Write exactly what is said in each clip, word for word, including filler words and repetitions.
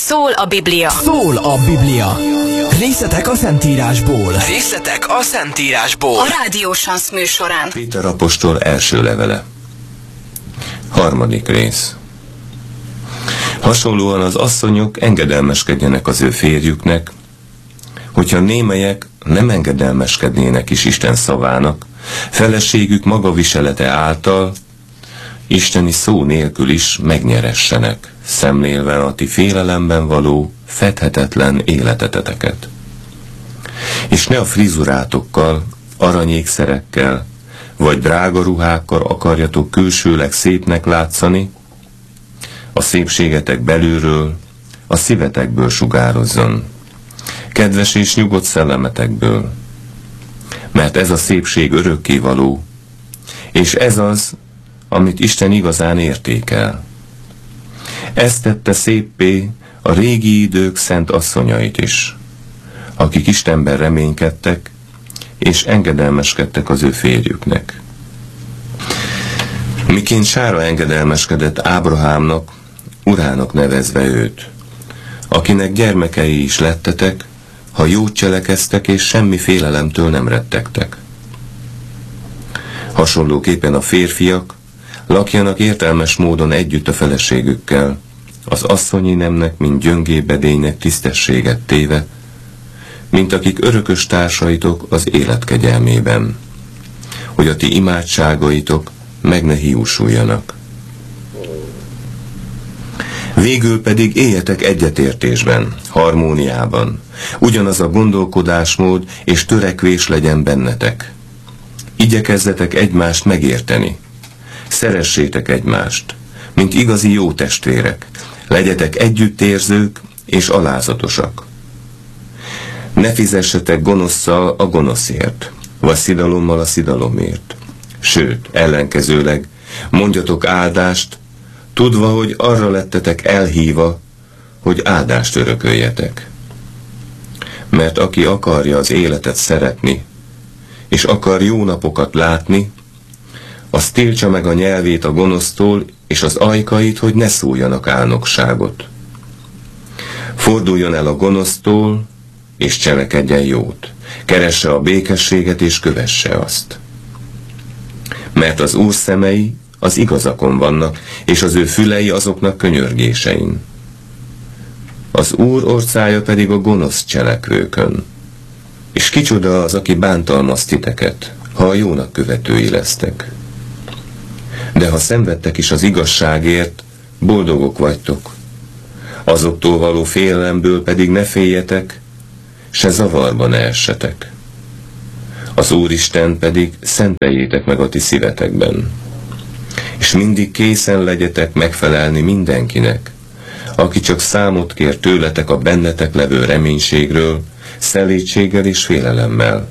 Szól a Biblia. Szól a Biblia. Részletek a Szentírásból. Részletek a Szentírásból. A Rádió Sansz műsorán. Péter apostol első levele. Harmadik rész. Hasonlóan az asszonyok engedelmeskedjenek az ő férjüknek, hogyha némelyek nem engedelmeskednének is Isten szavának, feleségük maga viselete által, isteni szó nélkül is megnyeressenek, szemlélve a ti félelemben való, fedhetetlen életeteteket. És ne a frizurátokkal, aranyékszerekkel, vagy drága ruhákkal akarjatok külsőleg szépnek látszani, a szépségetek belülről, a szívetekből sugározzon, kedves és nyugodt szellemetekből, mert ez a szépség örökkévaló, és ez az, amit Isten igazán értékel. Ezt tette széppé a régi idők szent asszonyait is, akik Istenben reménykedtek, és engedelmeskedtek az ő férjüknek. Miként Sára engedelmeskedett Ábrahámnak, urának nevezve őt, akinek gyermekei is lettetek, ha jót cselekeztek, és semmi félelemtől nem rettegtek. Hasonlóképpen a férfiak lakjanak értelmes módon együtt a feleségükkel, az asszonyi nemnek, mint gyöngébb edénynek tisztességet téve, mint akik örökös társaitok az élet kegyelmében, hogy a ti imádságaitok meg ne hiúsuljanak. Végül pedig éljetek egyetértésben, harmóniában, ugyanaz a gondolkodásmód és törekvés legyen bennetek. Igyekezzetek egymást megérteni, szeressétek egymást, mint igazi jó testvérek, legyetek együttérzők és alázatosak. Ne fizessetek gonoszszal a gonoszért, vagy szidalommal a szidalomért. Sőt, ellenkezőleg, mondjatok áldást, tudva, hogy arra lettetek elhívva, hogy áldást örököljetek. Mert aki akarja az életet szeretni, és akar jó napokat látni, az tiltsa meg a nyelvét a gonosztól, és az ajkait, hogy ne szóljanak álnokságot. Forduljon el a gonosztól, és cselekedjen jót. Keresse a békességet, és kövesse azt. Mert az Úr szemei az igazakon vannak, és az ő fülei azoknak könyörgésein. Az Úr orcája pedig a gonosz cselekvőkön. És kicsoda az, aki bántalmaz titeket, ha a jónak követői lesztek. De ha szenvedtek is az igazságért, boldogok vagytok. Azoktól való félelemből pedig ne féljetek, se zavarba ne essetek. Az Úristen pedig szenteljétek meg a ti szívetekben. És mindig készen legyetek megfelelni mindenkinek, aki csak számot kér tőletek a bennetek levő reménységről, szelídséggel és félelemmel.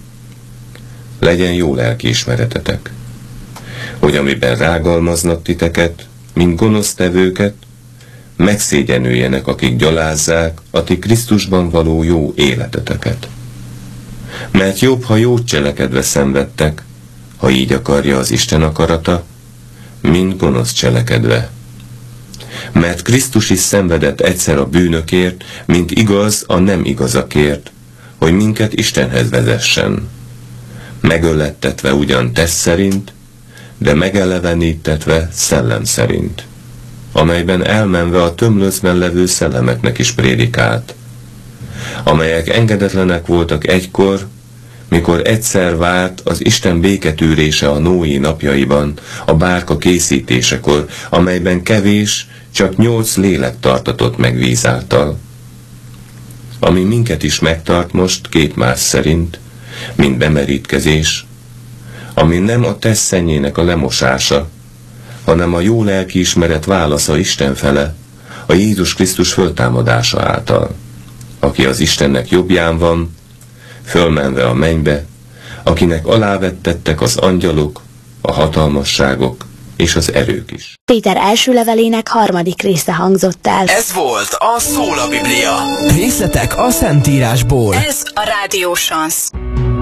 Legyen jó lelkiismeretetek, hogy amiben rágalmaznak titeket, mint gonosztevőket, megszégyenüljenek, akik gyalázzák a ti Krisztusban való jó életeteket. Mert jobb, ha jót cselekedve szenvedtek, ha így akarja az Isten akarata, mint gonosz cselekedve. Mert Krisztus is szenvedett egyszer a bűnökért, mint igaz a nem igazakért, hogy minket Istenhez vezessen. Megölettetve ugyan test szerint, de megelevenítetve szellem szerint, amelyben elmenve a tömlöcben levő szellemeknek is prédikált, amelyek engedetlenek voltak egykor, mikor egyszer várt az Isten béketűrése a Nóé napjaiban, a bárka készítésekor, amelyben kevés, csak nyolc lélek tartatott meg víz által, ami minket is megtart most két más szerint, mint bemerítkezés, ami nem a test szennyének a lemosása, hanem a jó lelkiismeret válasza Isten fele, a Jézus Krisztus föltámadása által, aki az Istennek jobbján van, fölmenve a mennybe, akinek alávettettek az angyalok, a hatalmasságok és az erők is. Péter első levelének harmadik része hangzott el. Ez volt a Szól a Biblia. Részletek a Szentírásból. Ez a Rádió Sansz.